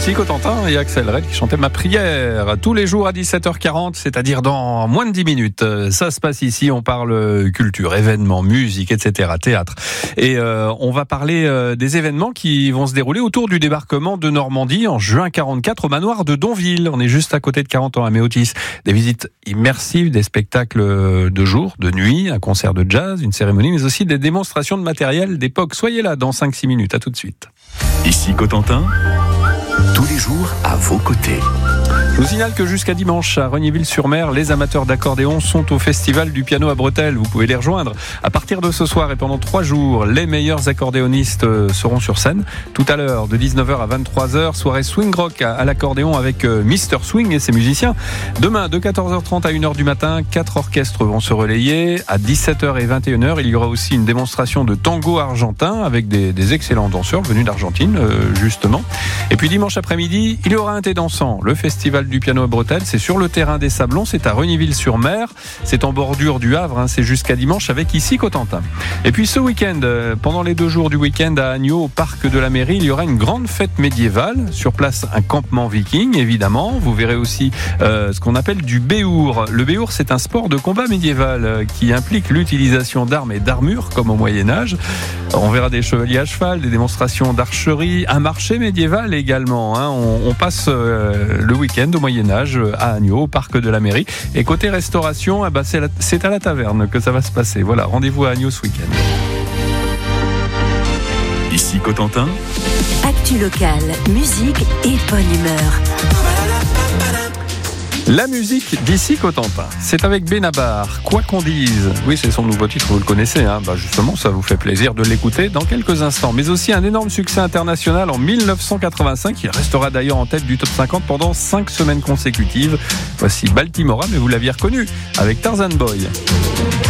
Ici Cotentin et Axel Red qui chantait Ma prière tous les jours à 17h40, c'est-à-dire dans moins de 10 minutes. Ça se passe ici, on parle culture, événements, musique, etc., théâtre. Et on va parler des événements qui vont se dérouler autour du débarquement de Normandie en juin 44 au manoir de Donville. On est juste à côté de 40 ans à Méotis. Des visites immersives, des spectacles de jour, de nuit, un concert de jazz, une cérémonie, mais aussi des démonstrations de matériel d'époque. Soyez là dans 5-6 minutes, à tout de suite. Ici Cotentin, tous les jours à vos côtés. Je vous signale que jusqu'à dimanche, à Regnéville-sur-Mer, les amateurs d'accordéon sont au Festival du piano à Bretelles. Vous pouvez les rejoindre. À partir de ce soir et pendant 3 jours, les meilleurs accordéonistes seront sur scène. Tout à l'heure, de 19h à 23h, soirée swing rock à l'accordéon avec Mr Swing et ses musiciens. Demain, de 14h30 à 1h du matin, 4 orchestres vont se relayer. À 17h et 21h, il y aura aussi une démonstration de tango argentin avec des excellents danseurs venus d'Argentine, justement. Et puis dimanche après-midi, il y aura un thé dansant. Le Festival du piano à Bretelles, c'est sur le terrain des Sablons, c'est à Regnéville-sur-Mer, c'est en bordure du Havre, c'est jusqu'à dimanche avec ici Cotentin. Et puis ce week-end, pendant les 2 jours du week-end à Agneau, au parc de la mairie, il y aura une grande fête médiévale, sur place un campement viking évidemment, vous verrez aussi ce qu'on appelle du béour. Le béour, c'est un sport de combat médiéval qui implique l'utilisation d'armes et d'armures comme au Moyen-Âge. On verra des chevaliers à cheval, des démonstrations d'archerie, un marché médiéval également. On passe le week-end au Moyen-Âge à Agneau, au parc de la mairie. Et côté restauration, c'est à la taverne que ça va se passer. Voilà, rendez-vous à Agneau ce week-end. Ici Cotentin, actu locale, musique et bonne humeur. La musique d'ici Cotentin, c'est avec Benabar, Quoi qu'on dise. Oui, c'est son nouveau titre, vous le connaissez. Justement, ça vous fait plaisir de l'écouter dans quelques instants. Mais aussi un énorme succès international en 1985. Il restera d'ailleurs en tête du top 50 pendant 5 semaines consécutives. Voici Baltimora, mais vous l'aviez reconnu, avec Tarzan Boy.